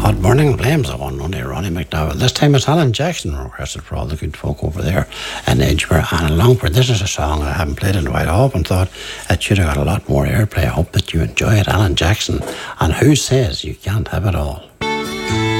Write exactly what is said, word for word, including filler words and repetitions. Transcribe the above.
Hot Burning Flames, I won Monday, Ronnie McDowell. This time it's Alan Jackson requested for all the good folk over there in Edinburgh and in Longford. This is a song I haven't played in a while. I often thought it should have got a lot more airplay. I hope that you enjoy it. Alan Jackson and Who Says You Can't Have It All.